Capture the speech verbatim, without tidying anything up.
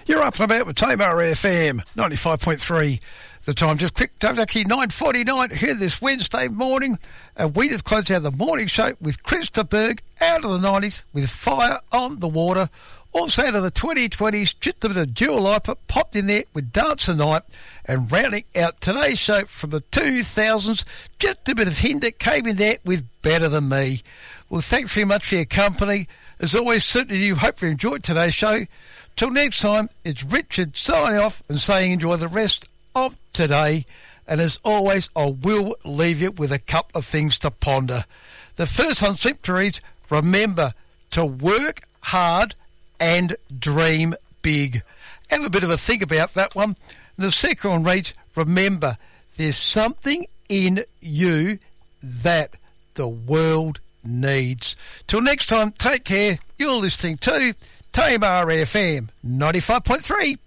You're up and about with Tamar F M, ninety-five point three. The time just clicked over actually nine forty-nine here this Wednesday morning. And we just close out the morning show with Krista Berg out of the nineties with Fire on the Water. Also out of the twenty twenties, just a bit of Dua Lipa popped in there with Dance the Night. And rounding out today's show from the two thousands, just a bit of Hinder came in there with Better Than Me. Well, thanks very much for your company. As always, certainly you hope you enjoyed today's show. Till next time, it's Richard signing off and saying enjoy the rest of today. And as always, I will leave you with a couple of things to ponder. The first one simply reads, remember to work hard and dream big. Have a bit of a think about that one. And the second one reads, remember, there's something in you that the world needs. Till next time, take care. You're listening to Tamar F M ninety-five point three.